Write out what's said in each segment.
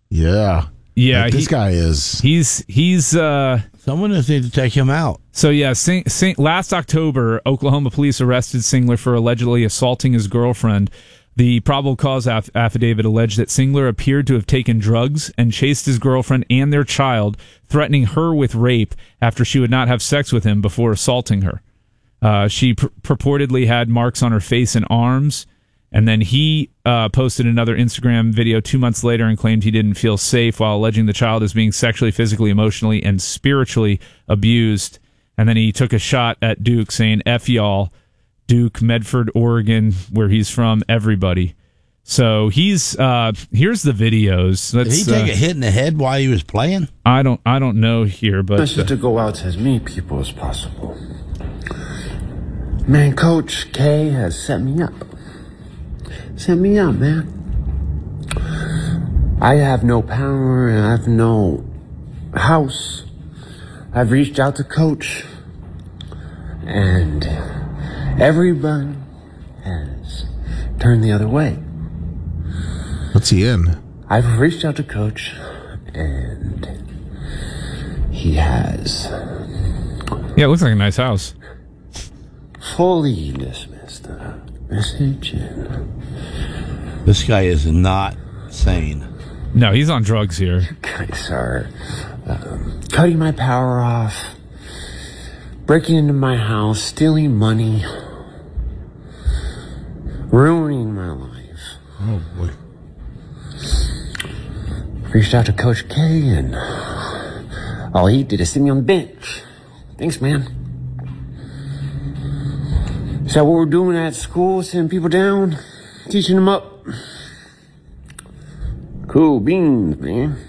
Yeah. Yeah, like this guy is. He's someone just needs to take him out. So yeah, last October, Oklahoma police arrested Singler for allegedly assaulting his girlfriend. The probable cause affidavit alleged that Singler appeared to have taken drugs and chased his girlfriend and their child, threatening her with rape after she would not have sex with him before assaulting her. She purportedly had marks on her face and arms. And then he posted another Instagram video 2 months later and claimed he didn't feel safe while alleging the child is being sexually, physically, emotionally, and spiritually abused. And then he took a shot at Duke saying, F y'all, Duke, Medford, Oregon, where he's from, everybody. So he's here's the videos. Did he take a hit in the head while he was playing? I don't know here, but message to go out to as many people as possible. Man, Coach K has set me up. Set me up, man. I have no power and I have no house. I've reached out to Coach and everyone has turned the other way. What's he in? I've reached out to Coach and he has... Yeah, it looks like a nice house. Fully dismissed the message. This guy is not sane. No, he's on drugs here. You guys are cutting my power off, breaking into my house, stealing money, ruining my life. Oh, boy. Reached out to Coach K, and all he did is sit me on the bench. Thanks, man. Is that what we're doing at school? Sending people down? Teaching them up? Cool beans, man.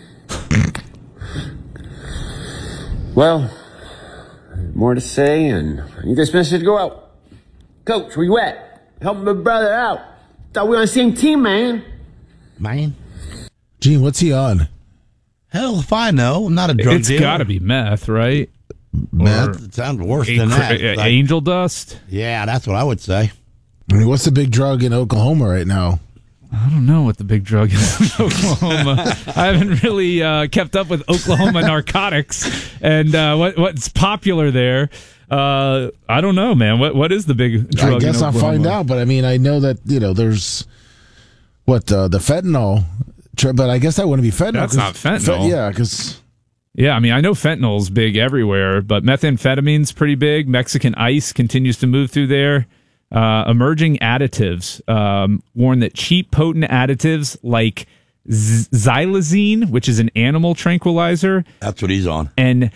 Well, more to say, and I need this message to go out. Coach, where you at? Help my brother out. Thought we were on the same team, man. Man. Gene, what's he on? Hell if I know. I'm not a drug dealer. It's got to be meth, right? Meth? It sounds worse than that. Like, angel dust? Yeah, that's what I would say. I mean, what's the big drug in Oklahoma right now? I don't know what the big drug is in Oklahoma. I haven't really kept up with Oklahoma narcotics and what's popular there. I don't know, man. What is the big drug? I guess I'll find out, but I mean, I know that there's the fentanyl, but I guess that wouldn't be fentanyl. That's not fentanyl. Yeah, because. Yeah, I mean, I know fentanyl's big everywhere, but methamphetamine's pretty big. Mexican ice continues to move through there. Emerging additives warn that cheap, potent additives like xylazine, which is an animal tranquilizer. That's what he's on. And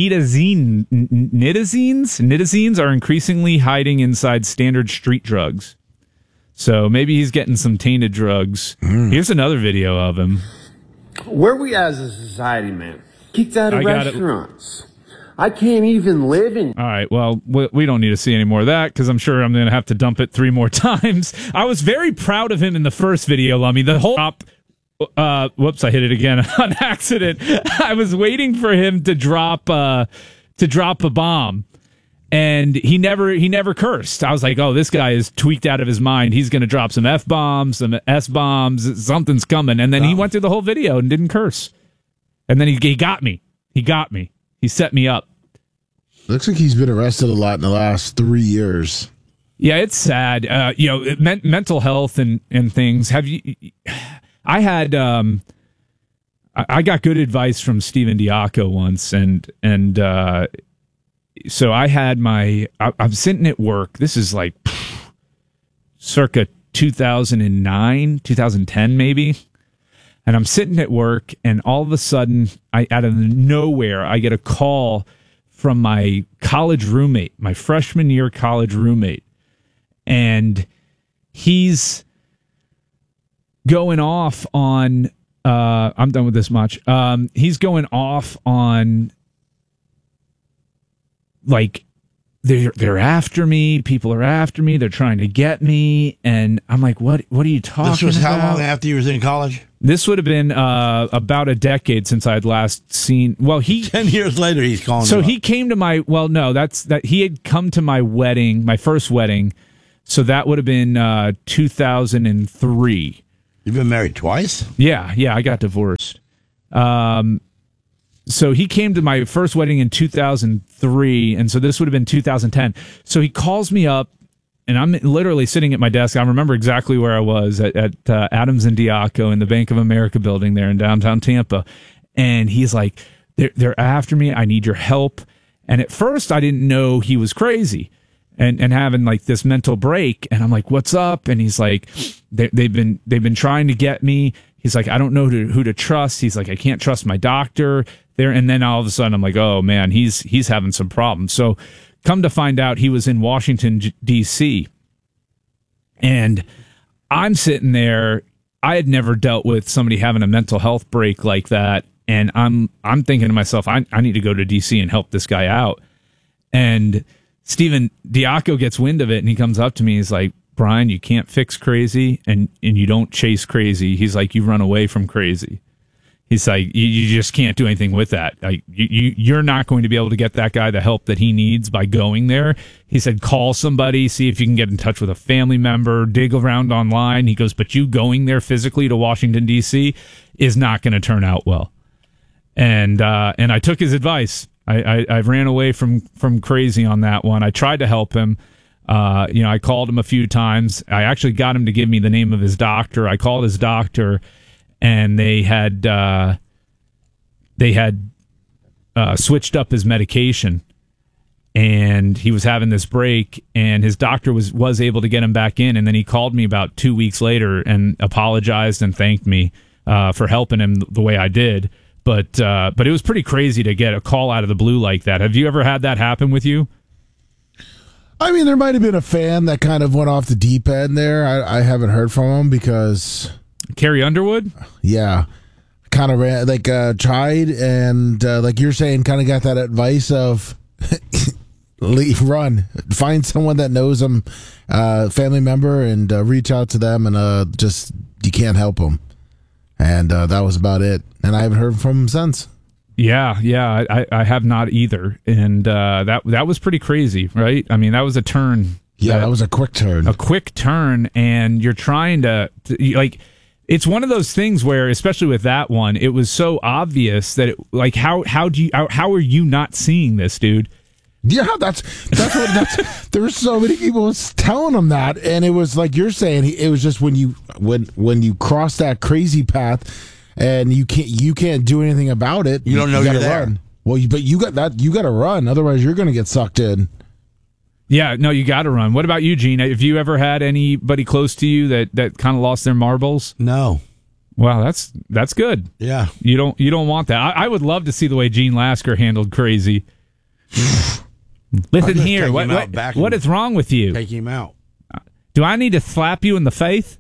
nitazines are increasingly hiding inside standard street drugs. So maybe he's getting some tainted drugs. Here's another video of him. Where we as a society, man? Kicked out of restaurants. I can't even live in. All right, well, we don't need to see any more of that because I'm sure I'm going to have to dump it 3 more times. I was very proud of him in the first video, Lummy. The whole whoops, I hit it again on accident. I was waiting for him to drop a bomb, and he never cursed. I was like, oh, this guy is tweaked out of his mind. He's going to drop some F-bombs, some S-bombs. Something's coming. And then he went through the whole video and didn't curse. And then he got me. He got me. He set me up. Looks like he's been arrested a lot in the last 3 years. Yeah, it's sad. Mental health and things. Have you? I had. I got good advice from Stephen Diaco once, and so I had I'm sitting at work. This is like circa 2009, 2010, maybe. And I'm sitting at work, and all of a sudden, out of nowhere, I get a call from my college roommate, my freshman year college roommate. And he's going off on, I'm done with this much. He's going off on, like, they're after me. People are after me. They're trying to get me. And I'm like, what are you talking about? This was how long after you was in college? This would have been about a decade since I'd last seen. Well, 10 years later, he's calling. So he came to my. Well, no, that he had come to my wedding, my first wedding. So that would have been 2003. You've been married twice? Yeah, I got divorced. So he came to my first wedding in 2003, and so this would have been 2010. So he calls me up, and I'm literally sitting at my desk. I remember exactly where I was at Adams and Diaco in the Bank of America building there in downtown Tampa. And he's like, they're after me. I need your help. And at first, I didn't know he was crazy and having like this mental break. And I'm like, what's up? And he's like, they've been trying to get me. He's like, I don't know who to trust. He's like, I can't trust my doctor there. And then all of a sudden, I'm like, oh man, he's having some problems. So come to find out, he was in Washington, D.C. And I'm sitting there. I had never dealt with somebody having a mental health break like that. And I'm thinking to myself, I need to go to D.C. and help this guy out. And Steven Diaco gets wind of it, and he comes up to me. He's like, Brian, you can't fix crazy, and you don't chase crazy. He's like, you run away from crazy. He's like, you just can't do anything with that. Like, you're not going to be able to get that guy the help that he needs by going there. He said, call somebody, see if you can get in touch with a family member, dig around online. He goes, but you going there physically to Washington, D.C. is not going to turn out well. And I took his advice. I ran away from crazy on that one. I tried to help him. I called him a few times. I actually got him to give me the name of his doctor. I called his doctor, and they had switched up his medication, and he was having this break, and his doctor was able to get him back in. And then he called me about 2 weeks later and apologized and thanked me for helping him the way I did. But it was pretty crazy to get a call out of the blue like that. Have you ever had that happen with you? I mean, there might have been a fan that kind of went off the deep end there. I haven't heard from him because... Carrie Underwood? Yeah. Kind of tried and like you're saying, kind of got that advice of run. Find someone that knows them, family member, and reach out to them, and just you can't help them. And that was about it. And I haven't heard from him since. Yeah, I have not either. And that was pretty crazy, right? I mean, that was a turn. Yeah, that was a quick turn. A quick turn, and you're trying to like... It's one of those things where, especially with that one, it was so obvious that how are you not seeing this, dude? Yeah, that's there were so many people telling him that, and it was like you're saying, it was just when you cross that crazy path and you can't do anything about it. You don't know you're there. Run. Well, but you got to run, otherwise you're going to get sucked in. Yeah, no, you got to run. What about you, Gene? Have you ever had anybody close to you that kind of lost their marbles? No. Wow, that's good. Yeah. You don't want that. I would love to see the way Gene Lasker handled crazy. Listen here, what is wrong with you? Take him out. Do I need to slap you in the face?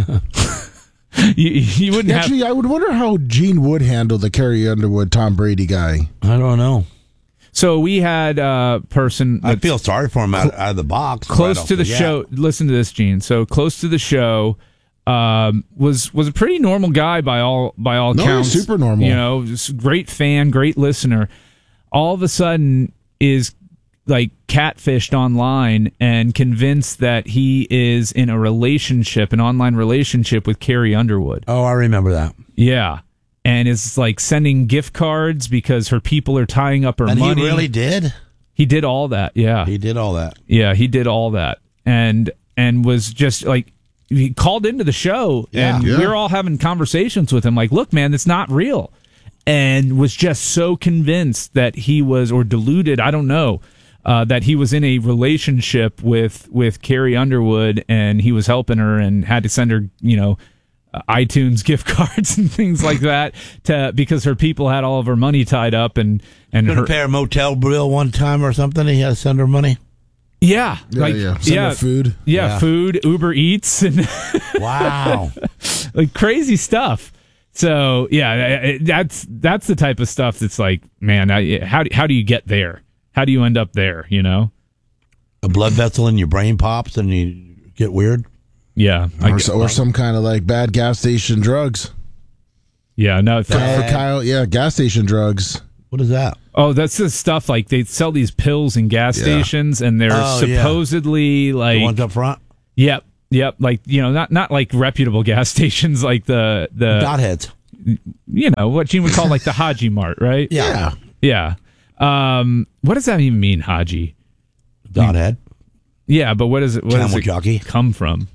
you wouldn't actually. I would wonder how Gene would handle the Carrie Underwood, Tom Brady guy. I don't know. So we had a person... I feel sorry for him out of the box. Close to the show. Listen to this, Gene. So close to the show, was a pretty normal guy by all counts. Super normal. You know, just great fan, great listener. All of a sudden is like catfished online and convinced that he is in a relationship, an online relationship with Carrie Underwood. Oh, I remember that. Yeah. And is like sending gift cards because her people are tying up her money. And he really did? He did all that, yeah. He did all that. Yeah, he did all that. And was just like, he called into the show, and we're all having conversations with him like, look, man, it's not real. And was just so convinced that he was, or deluded, I don't know, that he was in a relationship with Carrie Underwood, and he was helping her and had to send her, iTunes gift cards and things like that because her people had all of her money tied up and her pay her motel bill one time or something. He had to send her money. Yeah, send her food. Yeah, food, Uber Eats, and wow, like crazy stuff. So yeah, that's the type of stuff that's like, man, how do you get there? How do you end up there? A blood vessel in your brain pops and you get weird. Yeah, or some kind of like bad gas station drugs. Yeah, no, for Kyle. Yeah, gas station drugs. What is that? Oh, that's the stuff like they sell these pills in gas stations, and they're supposedly like the ones up front. Yep. Like not like reputable gas stations, like the Dotheads. you know, what Gene would call like the Haji Mart, right? Yeah. Yeah. What does that even mean, Haji? Dot-head. Yeah, but what is it? What does Camel it jockey. come from?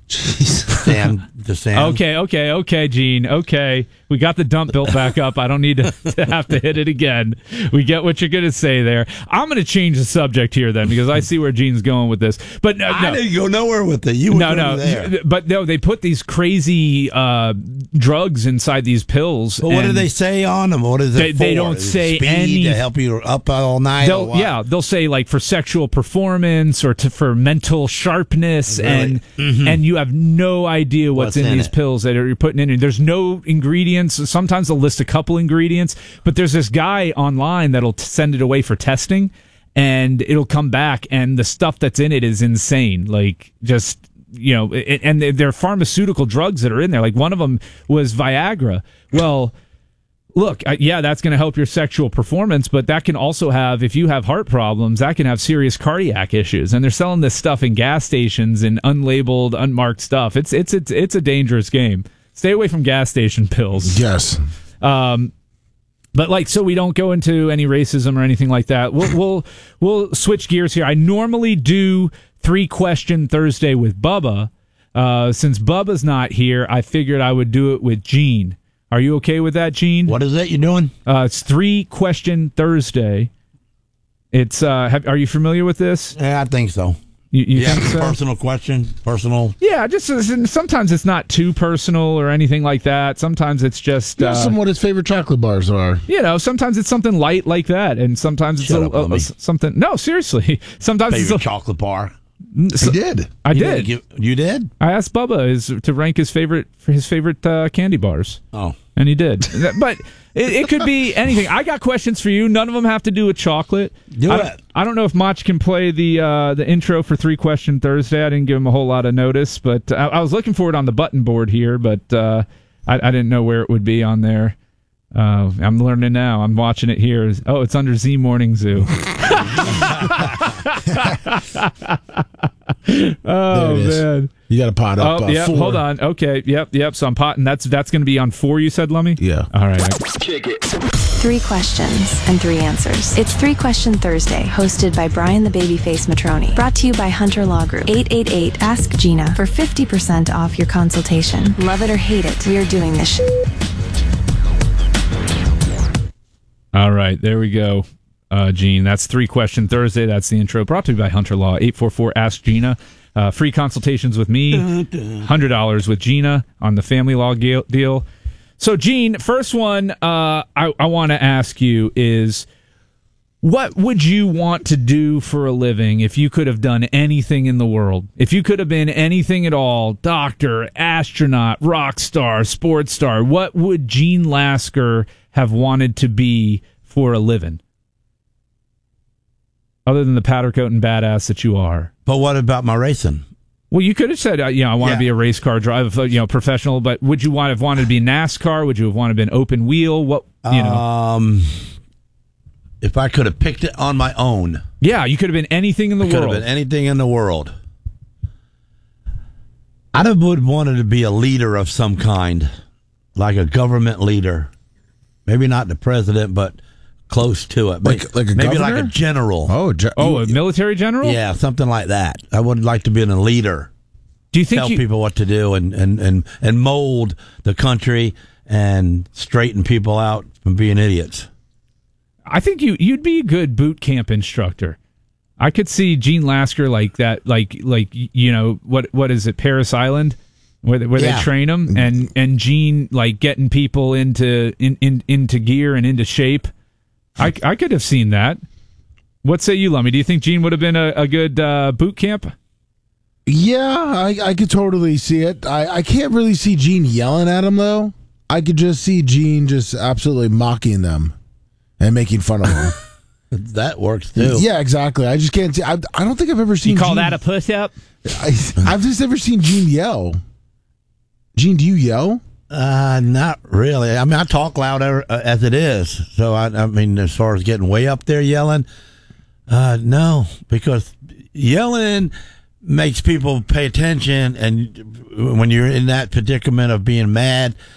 The sand. Okay, Gene. Okay, we got the dump built back up. I don't need to have to hit it again. We get what you're going to say there. I'm going to change the subject here then because I see where Gene's going with this. But no, I didn't go nowhere with it. You were there. But no, they put these crazy drugs inside these pills. But what do they say on them? What is it? They for? don't Is it say speed any to help you up all night. Or what? They'll say like for sexual performance or for mental sharpness, Really? and you have no idea what's in these it? pills that you're putting in. There's no ingredients. Sometimes they'll list a couple ingredients, but there's this guy online that'll send it away for testing, and it'll come back, and the stuff that's in it is insane. Like just. You know, and they're pharmaceutical drugs that are in there. Like one of them was Viagra. Well, look, yeah, that's going to help your sexual performance, but that can also have, if you have heart problems, that can have serious cardiac issues. And they're selling this stuff in gas stations and unlabeled, unmarked stuff. It's a dangerous game. Stay away from gas station pills. Yes. But like, so we don't go into any racism or anything like that. We'll switch gears here. I normally do 3-question Thursday with Bubba. Since Bubba's not here, I figured I would do it with Gene. Are you okay with that, Gene? What is it you're doing? It's 3-question Thursday. It's are you familiar with this? Yeah, I think so. You think so? Personal question, personal. Yeah, just sometimes it's not too personal or anything like that. Sometimes it's just Ask him what his favorite chocolate bars are. you know, sometimes it's something light like that, and sometimes Shut it's up, Lummy. something. No, seriously. Sometimes Favorite it's chocolate bar. He did. I You did. You did? I asked Bubba to rank his favorite candy bars, Oh. and he did. But it could be anything. I got questions for you. None of them have to do with chocolate. Do it. I don't know if Mach can play the intro for 3-question Thursday. I didn't give him a whole lot of notice, but I was looking for it on the button board here, but I didn't know where it would be on there. I'm learning now. I'm watching it here. Oh, it's under Z Morning Zoo. Oh man, You got to pot up. yeah. 4. Hold on. Okay. Yep. So I'm potting. That's going to be on 4. You said, Lummy. Yeah. All right. 3 questions and 3 answers. It's 3-Question Thursday, hosted by Brian the Babyface Matroni. Brought to you by Hunter Law Group. 888 Ask Gina for 50% off your consultation. Love it or hate it, we are doing this All right. There we go. Gene, that's 3-Question Thursday. That's the intro. Brought to you by Hunter Law. 844 Ask Gina. Free consultations with me. $100 with Gina on the family law deal. So, Gene, first one I want to ask you is, what would you want to do for a living if you could have done anything in the world? If you could have been anything at all, doctor, astronaut, rock star, sports star, what would Gene Lasker have wanted to be for a living? Other than the powder coat and badass that you are. But what about my racing? Well, you could have said, I want to be a race car driver, professional. But would you have wanted to be NASCAR? Would you have wanted to be open wheel? What If I could have picked it on my own. Yeah, you could have been anything in the Could world. have been anything in the world. I would have wanted to be a leader of some kind, like a government leader. Maybe not the president, but close to it. Like a maybe governor? like a general. A military general? Yeah, something like that. I would like to be a leader. Do you think Tell people what to do and mold the country and straighten people out from being idiots. I think you'd be a good boot camp instructor. I could see Gene Lasker like that, like what is it, Paris Island, where they train them, and Gene like getting people into gear and into shape. I could have seen that. What say you, Lummy? Do you think Gene would have been a good boot camp? Yeah, I could totally see it. I can't really see Gene yelling at him, though. I could just see Gene just absolutely mocking them and making fun of them. That works, too. Yeah, exactly. I just can't see. I don't think I've ever seen You call Gene, that a push-up? I've just never seen Gene yell. Gene, do you yell? Not really. I mean, I talk loud as it is. So, I mean, as far as getting way up there yelling, no. Because yelling makes people pay attention, and when you're in that predicament of being mad,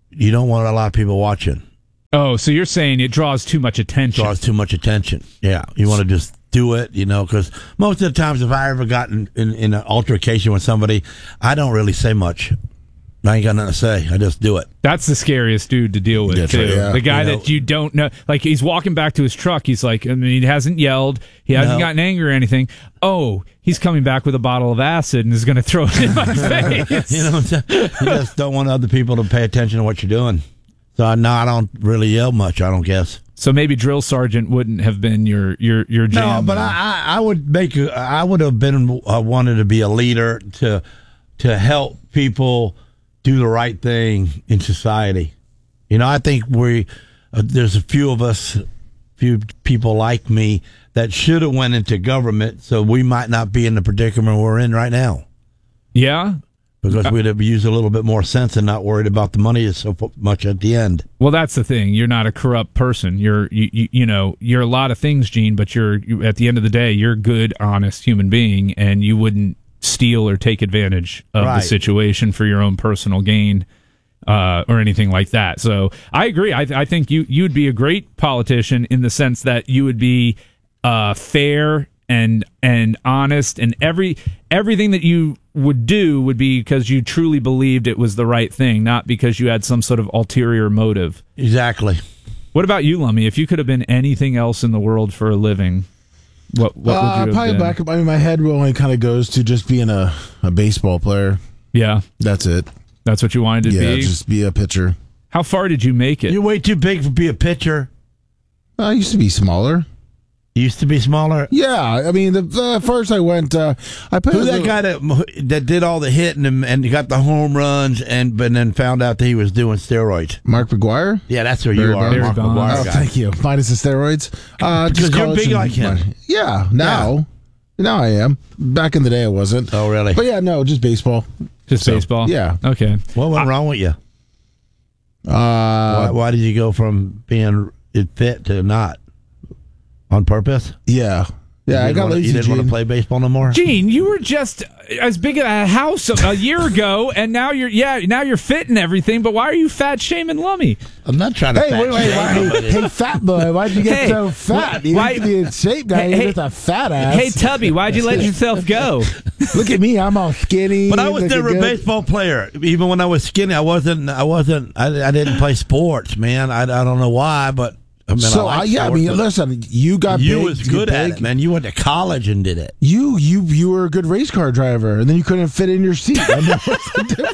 you don't want a lot of people watching. Oh, so you're saying it draws too much attention. Draws too much attention. Yeah, you want to just do it, because most of the times if I ever got in an altercation with somebody, I don't really say much. I ain't got nothing to say. I just do it. That's the scariest dude to deal with, That's too. right, yeah. The guy that you don't know. Like, he's walking back to his truck. He's like, he hasn't yelled. He hasn't gotten angry or anything. Oh, he's coming back with a bottle of acid and is going to throw it in my face. You know what I'm saying? You just don't want other people to pay attention to what you're doing. So, no, I don't really yell much, I don't guess. So maybe drill sergeant wouldn't have been your jam. No, but I would I would have been wanted to be a leader to help people do the right thing in society. I think there's a few of us, few people like me that should have went into government, so we might not be in the predicament we're in right now. Yeah? Because we'd have used a little bit more sense and not worried about the money so much at the end. Well, that's the thing. You're not a corrupt person. You're a lot of things, Gene, but you at the end of the day, you're a good, honest human being, and you wouldn't steal or take advantage of the situation for your own personal gain or anything like that. So I agree. I think you'd be a great politician in the sense that you would be fair and honest, and everything that you would do would be because you truly believed it was the right thing, not because you had some sort of ulterior motive. Exactly. What about you, Lummy? If you could have been anything else in the world for a living, what would you have probably been? back. My head only kind of goes to just being a baseball player. Yeah, That's it. that's what you wanted to Yeah, be. just be a pitcher. How far did you make it? You're way too big to be a pitcher. I used to be smaller. You used to be smaller. Yeah, I mean, the first I went, I played. Who's that guy that did all the hitting and got the home runs but then found out that he was doing steroids? Mark McGuire. Yeah, that's who you Barry are, Bonds. Mark Barry McGuire Bonds. Oh, guy. thank you. Minus the steroids. Because you're college big like him. Yeah, now I am. Back in the day, I wasn't. Oh, really? But yeah, no, just baseball. Just baseball? Yeah. Okay. What went wrong with you? Why did you go from being fit to not? On purpose? Yeah. Yeah, I got lazy. You didn't want to Gene. play baseball no more? Gene, you were just as big as a house a year ago, and now you're fit and everything. But why are you fat shaming Lummy? I'm not trying to Hey, fat wait, shame nobody. hey, fat boy, why'd you get Hey, so fat? You why- used to be in shape now. You're Hey, just a fat ass. Hey, Tubby, why'd you let yourself go? Look at me, I'm all skinny. But I was looking never a good. baseball player. Even when I was skinny, I didn't play sports, man. I don't know why, but I mean, So I like I mean, sports, listen, you got you big, was you good at big. it, man. You went to college and did it. You were a good race car driver, and then you couldn't fit in your seat. I know what's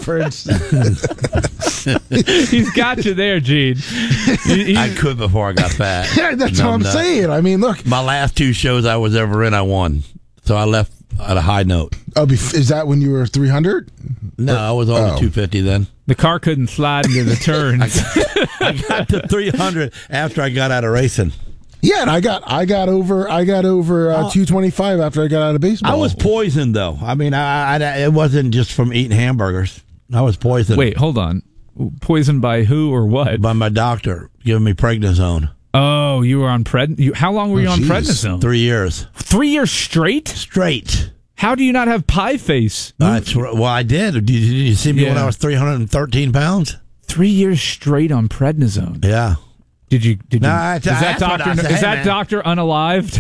the difference. He's got you there, Gene. I could before I got fat. Yeah, that's No, what I'm not. saying. I mean, look. My last two shows I was ever in, I won. So I left at a high note. Oh, is that when you were 300? No, I was on the 250 then. The car couldn't slide into the turns. I got to 300 after I got out of racing. Yeah, and I got over 225 after I got out of baseball. I was poisoned though. I mean, it wasn't just from eating hamburgers. I was poisoned. Wait, hold on. Poisoned by who or what? By my doctor giving me prednisone. Oh, you were on how long were you on geez. prednisone? 3 years 3 years straight? straight. How do you not have pie face? Well, I did. Did you see me when Yeah. I was 313 pounds? 3 years straight on prednisone. Yeah. Did you? No, I is that asked what doctor? I said. Is Hey, that man. doctor unalived?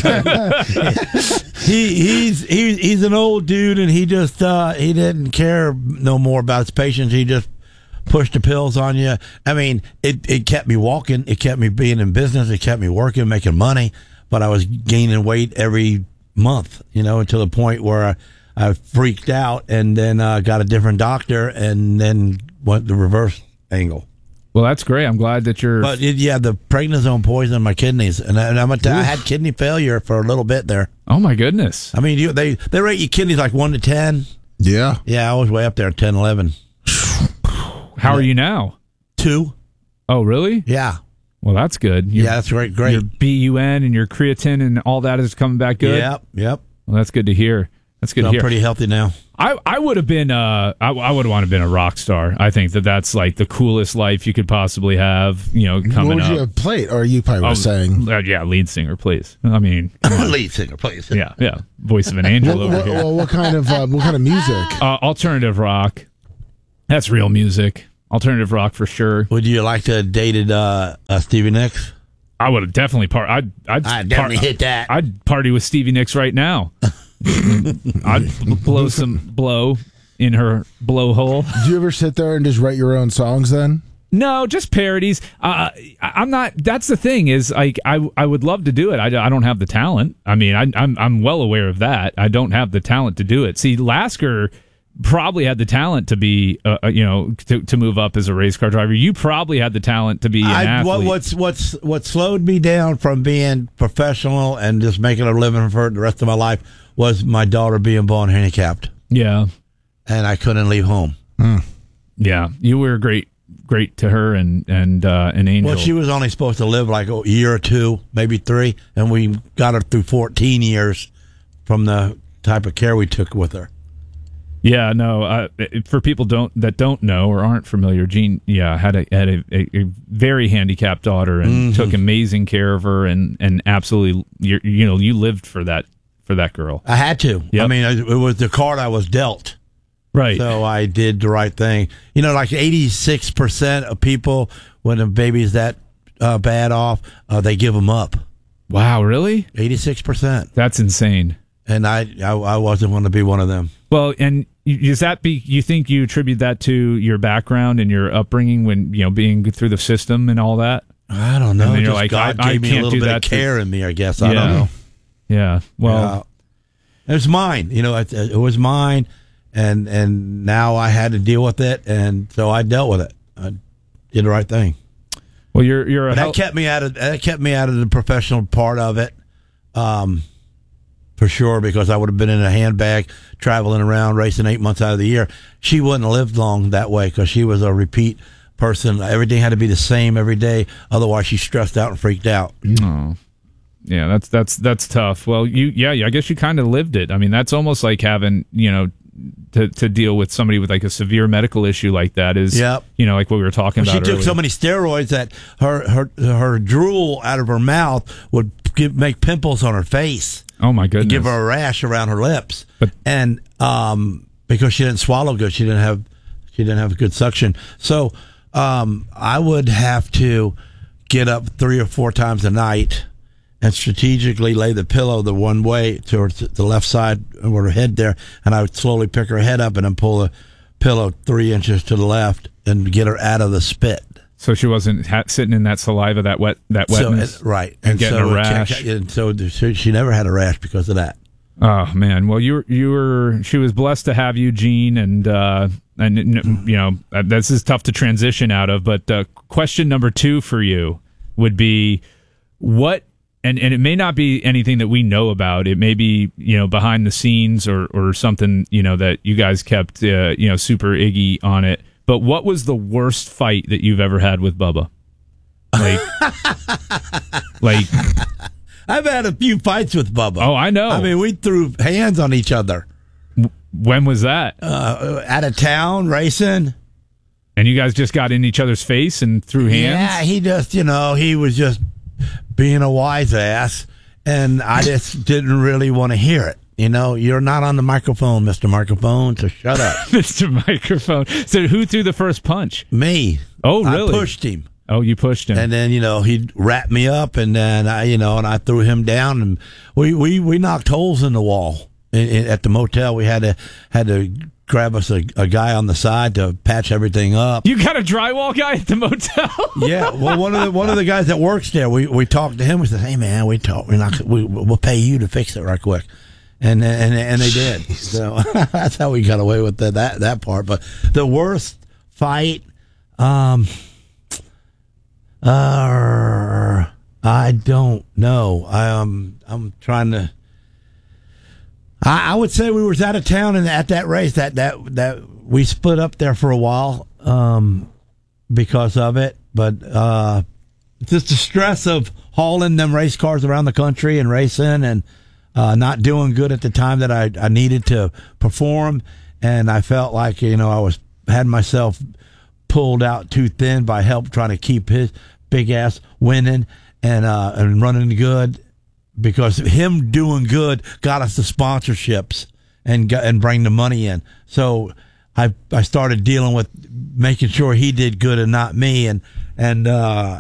He's an old dude, and he just he didn't care no more about his patients. He just pushed the pills on you. I mean, it kept me walking. It kept me being in business. It kept me working, making money. But I was gaining weight every month, until the point where I freaked out, and then got a different doctor, and then went the reverse angle. Well, that's great. I'm glad that you're. But the prednisone poisoned my kidneys, and I had kidney failure for a little bit there. Oh my goodness. I mean, they rate your kidneys like 1 to 10. Yeah. Yeah, I was way up there, 10, 11. How are you now? 2. Oh, really? Yeah. Well, that's good. Yeah, that's great. Your BUN and your creatine and all that is coming back good. Yep. Well, that's good to hear. That's good to I'm hear. pretty healthy now. I would have been I would have wanted to been a rock star. I think that's like the coolest life you could possibly have. What Coming would up. you have played? Or you probably were saying. Yeah, lead singer, please. I mean, Lead singer, please. yeah, voice of an angel over here. What kind of music? Alternative rock. That's real music. Alternative rock for sure. Would you like to have dated Stevie Nicks? I would have definitely I'd definitely hit that. I'd party with Stevie Nicks right now. I'd blow in her blowhole. Do you ever sit there and just write your own songs then? No, just parodies. I'm not. That's the thing is, like, I would love to do it. I don't have the talent. I mean, I'm well aware of that. I don't have the talent to do it. See, Lasker probably had the talent to be, to move up as a race car driver. You probably had the talent to be an athlete. What slowed me down from being professional and just making a living for the rest of my life was my daughter being born handicapped. Yeah, and I couldn't leave home. Yeah, you were great to her and an angel. Well, she was only supposed to live like a year or two, maybe 3, and we got her through 14 years from the type of care we took with her. Yeah, no. For people that don't know or aren't familiar, Gene, had a very handicapped daughter and took amazing care of her and absolutely, you lived for that girl. I had to. Yep. I mean, it was the card I was dealt. Right. So I did the right thing. Like 86% of people, when a baby's that bad off, they give them up. Wow, really? 86%. That's insane. And I wasn't going to be one of them. Well, and you think you attribute that to your background and your upbringing when, being through the system and all that? I don't know. And you're just like, God I gave me a can't little do bit that of care in me, I guess. I don't know. Yeah. Well, it was mine. It was mine. And now I had to deal with it, and so I dealt with it. I did the right thing. Well, you're that kept me out of the professional part of it, for sure. Because I would have been in a handbag, traveling around, racing 8 months out of the year. She wouldn't have lived long that way because she was a repeat person. Everything had to be the same every day, otherwise she stressed out and freaked out. Oh. Yeah, that's tough. Well, I guess you kind of lived it. I mean, that's almost like having to deal with somebody with like a severe medical issue like that is, like what we were talking about. She took earlier. so many steroids that her drool out of her mouth would make pimples on her face. Oh my goodness! Give her a rash around her lips, and because she didn't swallow good, she didn't have good suction. So I would have to get up 3 or 4 times a night and strategically lay the pillow the one way towards the left side with her head there, and I would slowly pick her head up and then pull the pillow 3 inches to the left and get her out of the spit. So she wasn't sitting in that saliva, that wetness, right? And getting a rash. And so she never had a rash because of that. Oh man! Well, she was blessed to have you, Gene, and this is tough to transition out of. But question number 2 for you would be what. And it may not be anything that we know about. It may be, behind the scenes or something, that you guys kept, super Iggy on it. But what was the worst fight that you've ever had with Bubba? Like I've had a few fights with Bubba. Oh, I know. I mean, we threw hands on each other. When was that? Out of town racing. And you guys just got in each other's face and threw hands? Yeah, he just, he was just being a wise ass, and I just didn't really want to hear it. You're not on the microphone, Mr. Microphone, so shut up. Mr. Microphone. So who threw the first punch? Me. Oh, really? I pushed him. Oh, you pushed him. And then, he wrapped me up, and then and I threw him down, and we knocked holes in the wall. At the motel, we had to grab us a guy on the side to patch everything up. You got a drywall guy at the motel? Yeah. Well, one of the guys that works there, we talked to him. We said, "Hey, man, we'll pay you to fix it right quick," and they did. So that's how we got away with that part. But the worst fight, I don't know. I'm trying to. I would say we was out of town and at that race that we split up there for a while because of it, but just the stress of hauling them race cars around the country and racing and not doing good at the time that I needed to perform, and I felt like I had myself pulled out too thin by help trying to keep his big ass winning and running good. Because him doing good got us the sponsorships and bring the money in. So I started dealing with making sure he did good and not me, and then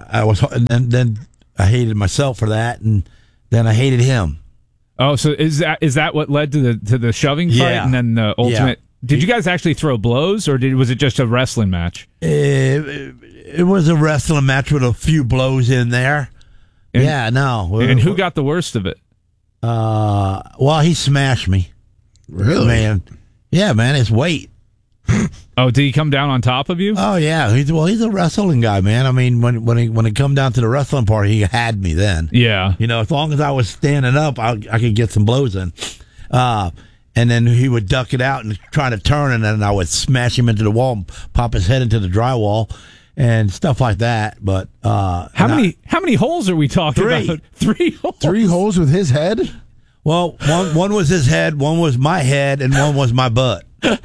I hated myself for that, and then I hated him. Oh, so is that what led to the shoving fight, Yeah. and then the ultimate? Yeah. Did you guys actually throw blows, or was it just a wrestling match? It was a wrestling match with a few blows in there. And who got the worst of it? Well, he smashed me. Really? Man. Yeah, man, his weight. Oh, did he come down on top of you? Oh yeah, he's a wrestling guy, man. I mean, when it come down to the wrestling part, he had me then. Yeah. As long as I was standing up, I could get some blows in. And then he would duck it out and try to turn, and then I would smash him into the wall, and pop his head into the drywall, and stuff like that. But how many holes are we talking about? 3 holes. 3 holes with his head? Well, one was his head, one was my head, and one was my butt.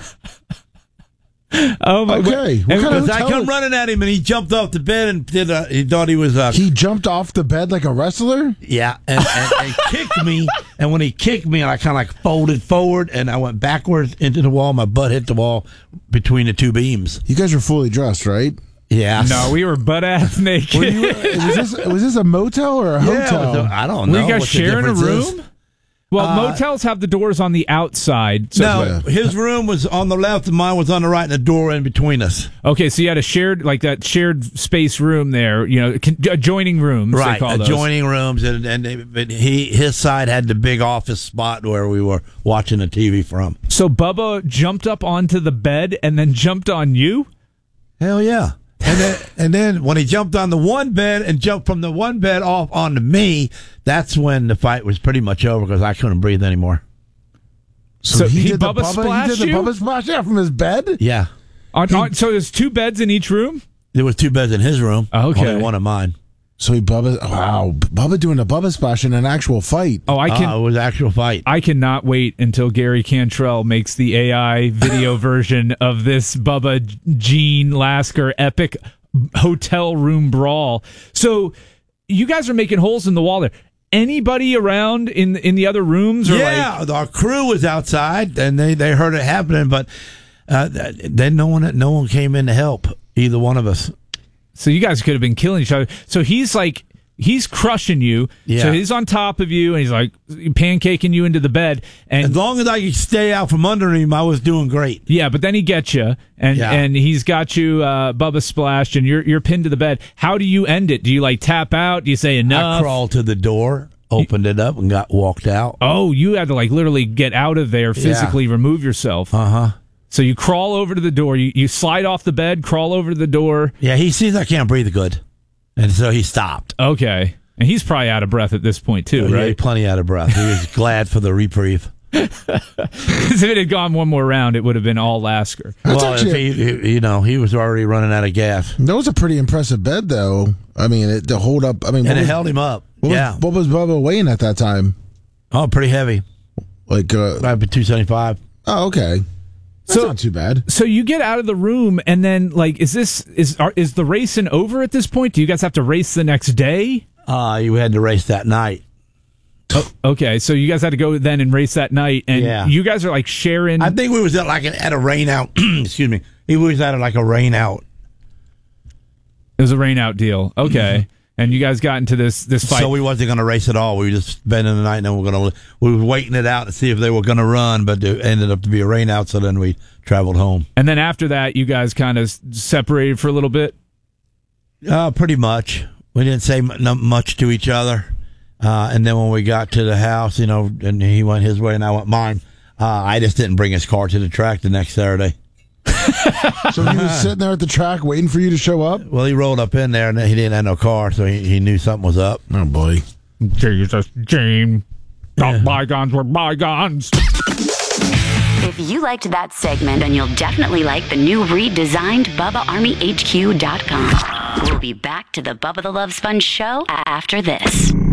Oh my! Okay. What kind of Because I hotel- come running at him, and he jumped off the bed and he thought he was. He jumped off the bed like a wrestler? Yeah, and kicked me. And when he kicked me, I kind of like folded forward, and I went backwards into the wall. My butt hit the wall between the two beams. You guys were fully dressed, right? Yeah. No, we were butt ass naked. Was this a motel or a hotel? I don't Were know. you guys what the sharing a difference is. room? Well, motels have the doors on the outside. So No, his room was on the left, and mine was on the right, and the door in between us. Okay, so you had a shared space room there. Adjoining rooms, Right, they call those. adjoining rooms, but his side had the big office spot where we were watching the TV from. So Bubba jumped up onto the bed and then jumped on you? Hell yeah. And then when he jumped on the one bed and jumped from the one bed off onto me, that's when the fight was pretty much over because I couldn't breathe anymore. So he did Bubba splashed the you? Bubba splash from his bed? Yeah. So there's 2 beds in each room? There was 2 beds in his room. Okay. Only one of mine. So Bubba doing a Bubba splash in an actual fight. Oh, It was an actual fight. I cannot wait until Gary Cantrell makes the AI video version of this Bubba Gene Lasker epic hotel room brawl. So you guys are making holes in the wall there. Anybody around in the other rooms? Or our crew was outside and they heard it happening, but then no one came in to help either one of us. So you guys could have been killing each other. So he's crushing you. Yeah. So he's on top of you, and he's like pancaking you into the bed. And As long as I could stay out from under him, I was doing great. yeah, but then he gets you, and he's got you Bubba splashed, and you're pinned to the bed. How do you end it? Do you tap out? Do you say enough? I crawled to the door, opened it up, and walked out. Oh, you had to literally get out of there, physically remove yourself. Uh-huh. So you crawl over to the door. You slide off the bed, crawl over to the door. Yeah, he sees I can't breathe good, and so he stopped. Okay. And he's probably out of breath at this point, too, Yeah, right? plenty out of breath. He was glad for the reprieve. Because if it had gone one more round, it would have been all Lasker. That's Well, actually he was already running out of gas, that was a pretty impressive bed, though. I mean, to hold up. I mean, and it held him up. What was Bubba weighing at that time? Oh, pretty heavy. Like, About 275. oh, okay. That's not too bad. So you get out of the room, and then is the racing over at this point? Do you guys have to race the next day? You had to race that night. Okay, so you guys had to go then and race that night, and you guys are sharing. I think we was at a rain out. Excuse me. He was at a rain out. It was a rain out deal. Okay. And you guys got into this fight. So we wasn't going to race at all. We were just spending the night, and then we were waiting it out to see if they were going to run, but it ended up to be a rain out. So then we traveled home. And then after that, you guys kind of separated for a little bit. Pretty much. We didn't say much to each other. And then when we got to the house, and he went his way and I went mine. I just didn't bring his car to the track the next Saturday. So he was sitting there at the track waiting for you to show up? Well, he rolled up in there and he didn't have no car, so he knew something was up. Oh, boy. Jesus, Gene. Thought bygones were bygones. If you liked that segment, then you'll definitely like the new redesigned BubbaArmyHQ.com. We'll be back to the Bubba the Love Sponge show after this.